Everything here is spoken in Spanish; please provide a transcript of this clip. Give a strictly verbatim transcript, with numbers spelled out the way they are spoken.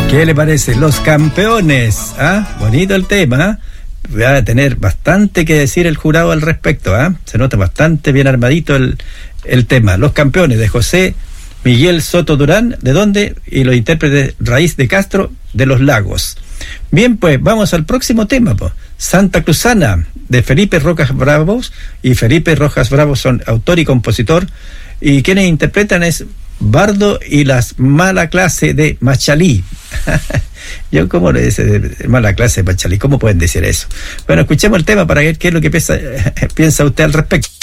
¿Qué le parece? Los Campeones. ¿Ah? Bonito el tema. ¿eh? Va a tener bastante que decir el jurado al respecto. ¿ah? ¿eh? Se nota bastante bien armadito el, el tema. Los Campeones de José Miguel Soto Durán. ¿De dónde? Y los intérpretes Raíz de Castro, de Los Lagos. Bien, pues vamos al próximo tema. Pues. Santa Cruzana, de Felipe Rojas Bravos. Y Felipe Rojas Bravos son autor y compositor. Y quienes interpretan es Bardo y las Mala Clase de Machalí. Yo, ¿cómo le dice Mala Clase de Machalí? ¿Cómo pueden decir eso? Bueno, escuchemos el tema para ver qué es lo que piensa, piensa usted al respecto.